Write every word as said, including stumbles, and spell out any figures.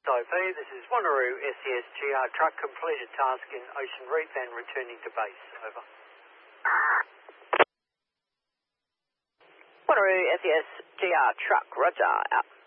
O V, this is Wanneroo S E S G R truck, completed task in Ocean Reef and returning to base. Over. Wanneroo S E S G R truck, roger, out.